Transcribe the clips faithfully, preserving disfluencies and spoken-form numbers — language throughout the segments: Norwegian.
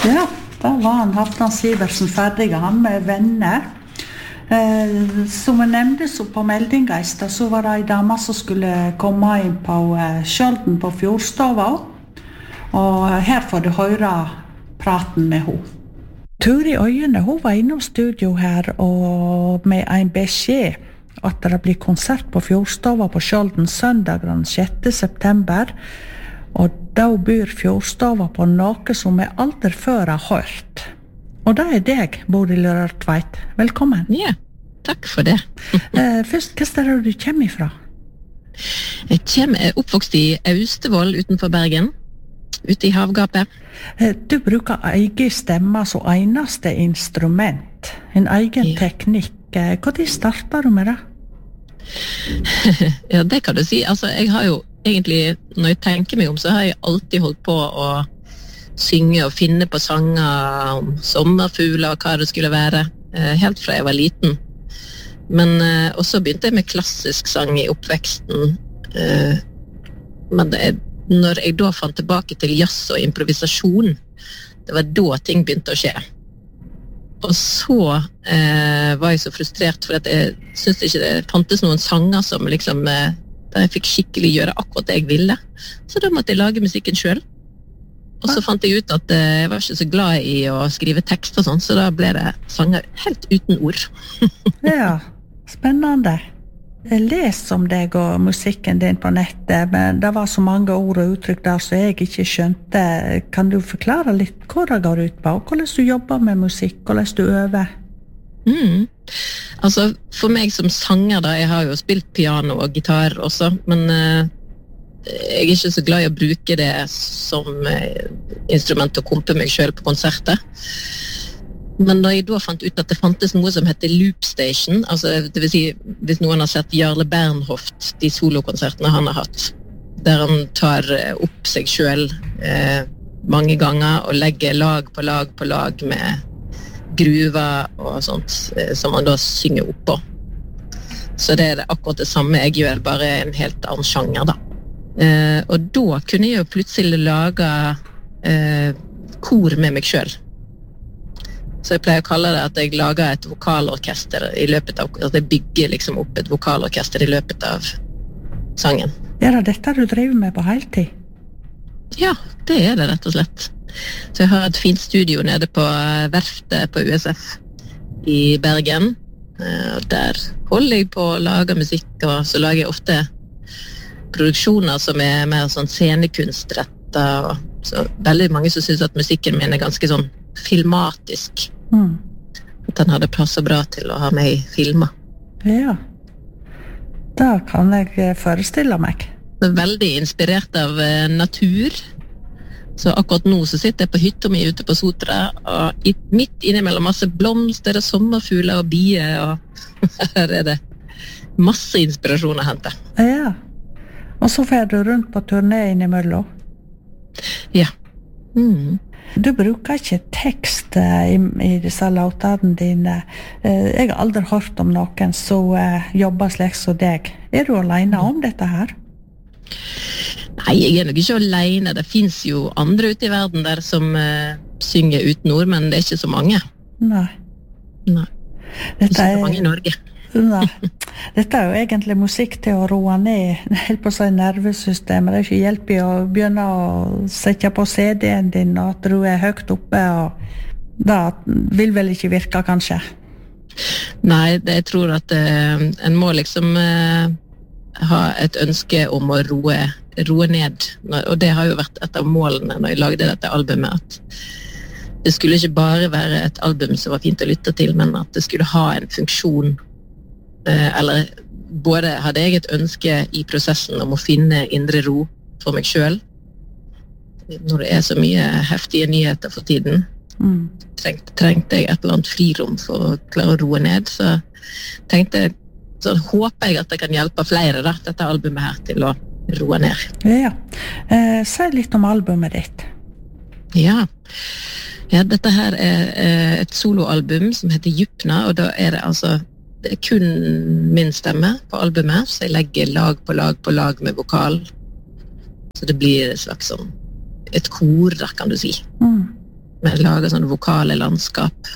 Ja, da var han Halvdan Sivertsen ferdig, han med venner. Eh, som jeg nevnte så på meldinga i sted, så var det en dame som skulle komme inn på eh, Skjolden på Fjordstova. Og her får du høre praten med henne. Turi Øyene, hun var innom studio her og med en beskjed at det blir konsert på Fjordstova på Skjolden søndag den sjette september. Og da byr Fjordstova på noe som jeg aldri før har hørt. Og det er deg, Bodil Rørtveit. Velkommen. Ja, takk for det. eh, først, hva er det du kommer ifra? Jeg kommer er oppvokst i Austevoll utenfor Bergen, ute i havgapet. Eh, du bruker egen stemme som eneste instrument, en egen ja. teknikk. Hvordan starter du med det? Ja, det kan du si. Altså, jeg har jo egentlig, når jeg tenker meg om, så har jeg alltid holdt på å synge og finne på sanger om sommerfugler og hva det skulle være, helt fra jeg var liten. Men også begynte jeg med klassisk sang i oppveksten. Men det, når jeg da fant tilbake til jazz og improvisasjon, det var da ting begynte å skje. Og så eh, var jeg så frustrert, for at jeg syntes ikke det fantes noen sanger som liksom, eh, der jeg fikk skikkelig gjøre akkurat det jeg ville. Så da måtte jeg lage musikken selv. Og så fant jeg ut at eh, jeg var ikke så glad i å skrive tekst og sånn, så da ble det sanger helt uten ord. Ja, spennende. Jeg leser om deg og musikken din på nettet, men det var så mange ord og uttrykk der som jeg ikke skjønte. Kan du forklare litt hva det går ut på, og hvordan du jobber med musikk, hvordan du øver? Mm. Altså, for meg som sanger da, jeg har jo spilt piano og gitar også, men uh, jeg er ikke så glad i å bruke det som uh, instrument å kompe meg selv på konserter. Men da jeg da fant ut at det fantes noe som heter Loop Station, altså det vil si, hvis noen har sett Jarle Bernhoft, de solokonsertene han har hatt, der han tar opp seg selv eh, mange ganger og legger lag på lag på lag med gruver og sånt, eh, som han da synger opp på. Så det er det akkurat det samme jeg gjør, bare en helt annen sjanger da. Eh, og da kunne jeg jo plutselig lage eh, kor med meg selv. Så jeg pleier å kalle det at jeg lager et vokalorkester i løpet av, at jeg bygger liksom opp et vokalorkester i løpet av sangen. Er det dette du driver med på heltid? Ja, det er det rett og slett. Så jeg har et fint studio nede på verftet på U S F i Bergen. Og der holder jeg på å lage musikk, og så lager jeg ofte produksjoner som er mer sånn scenekunstrettet. Så veldig mange som synes at musikken min er ganske sånn filmatisk. Mm. At den hadde passet bra til å ha med i filmer. Ja, da kan jeg forestille meg. Jeg er veldig inspirert av uh, natur. Så akkurat nå så sitter jeg på hytta mi ute på Sotra, og i, midt innimellom masse blomster og sommerfugler og bier, og her er det masse inspirasjon å hente. Ja, og så fer du rundt på turné innimellom? Ja. Mm. Du bruker ikke tekst i, i disse låtene dine. Jeg har aldri hørt om noen som jobber slik som deg. Er du alene om dette her? Nei, jeg er nok ikke alene. Det finnes jo andre ute i verden der som uh, synger uten ord, men det er ikke så mange. Nei. Nei. Det er ikke så mange i Norge. Nei. Dette er jo egentlig musikk til å roe ned helt på seg nervesystemet. Det er ikke hjelp i å begynne å sette på C D-en din og at du er høyt oppe, og det vil vel ikke virke kanskje? Nei, det, jeg tror at uh, en må liksom uh, ha et ønske om å roe, roe ned, og det har jo vært et av målene når jeg lagde dette albumet, at det skulle ikke bare være et album som var fint å lytte til, men at det skulle ha en funksjon. Eller både hadde jeg et ønske i prosessen om å finne indre ro for meg selv, når det er så mye heftige nyheter for tiden. Mm. Trengte, trengte jeg et eller annet frirom for å klare å roe ned, så tenkte jeg, så håper jeg at jeg kan hjelpe flere da, dette albumet her til å roe ned. Ja, eh, si litt om albumet ditt. Ja, ja dette her er eh, et soloalbum som heter Djupna, og da er det altså det er kun min stemme på albumet, så jeg legger lag på lag på lag med vokal. Så det blir et slags sånn, et kor, der kan du si. Mm. Vi lager sånne vokale landskap,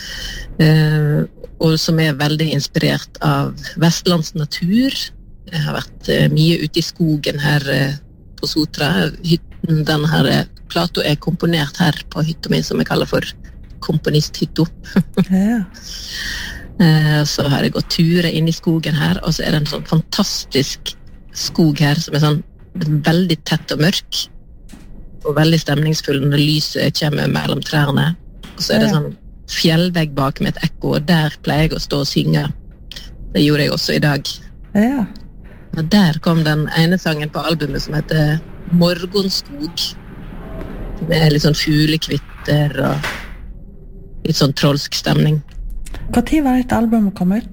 eh, og som er veldig inspirert av Vestlands natur. Jeg har vært eh, mye ute i skogen her eh, på Sotra. Hytten, denne her eh, Plato er komponert her på hytta mi, som jeg kaller for komponisthytta. Ja. eh, så har jeg gått turer inn i skogen her, og så er det en sånn fantastisk skog her, som er sånn veldig tett og mørk, og veldig stemningsfull når lyset kommer mellom trærne. Og så er det Ja. sånn fjellvegg bak med et ekko, og der pleier jeg å stå og synge. Det gjorde jeg også i dag. Ja. Og der kom den ene sangen på albumet som heter Morgonskog. Med litt sånn fuglekvitter og litt sånn trolsk stemning. Hva tid var dette albumet kom ut?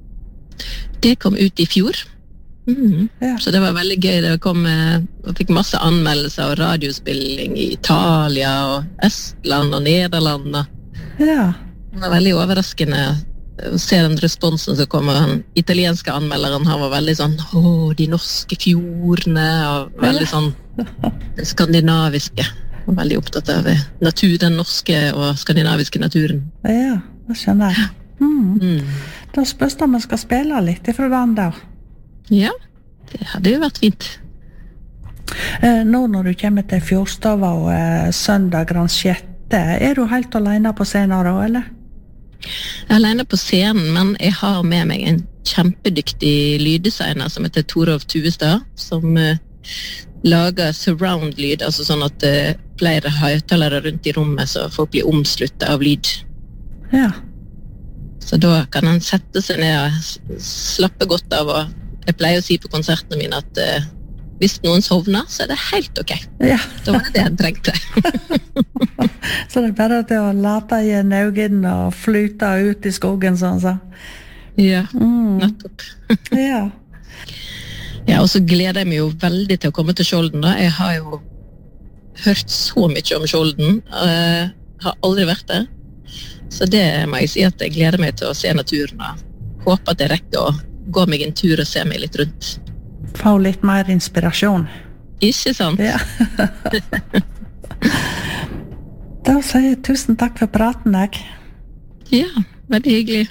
Det kom ut i fjor. Mhm. Ja. Så det var veldig gøy. Det kom, eh, jeg fikk masse anmeldelser og radiospilling i Italia og Estland og Nederland. Og Ja. det var veldig overraskende å se den responsen som kom. Den italienske anmelderen, han var veldig sånn, åh, de norske fjordene, og veldig sånn det skandinaviske. Og veldig opptatt av natur, den norske og skandinaviske naturen. Ja, det skjønner jeg. Mm. Mm. Da spørs det om jeg skal spille litt ifra den da. Ja, det hadde jo vært fint. Eh, nå når du kommer til Fjordstava og eh, søndag den sjette, er du helt alene på scenen da, eller? Jeg er alene på scenen, men jeg har med meg en kjempedyktig lyddesigner som heter Torov Tuestad, som uh, lager surround-lyd, altså sånn at det uh, flere høyttalere rundt i rommet, så folk blir omsluttet av lyd. Ja. Så da kan han sette seg ned og s- slappe godt av, og jeg pleier å si på konsertene mine at uh, hvis noen sovner, så er det helt ok. Ja. Da var det det jeg trengte. Så det er bare til å late igjen øynene og flyte ut i skogen, sånn så. Ja, Mm. nettopp. Ja. Ja, og så gleder jeg meg jo veldig til å komme til Skjolden da. Jeg har jo hørt så mye om Skjolden, uh, har aldri vært der. Så det må jeg si at jeg gleder meg til å se naturen, og håper at jeg rekker å gå meg en tur og se meg litt rundt. Få litt mer inspirasjon. Ikke sant? Ja. Da sier jeg tusen takk for praten, jeg. Ja, veldig hyggelig.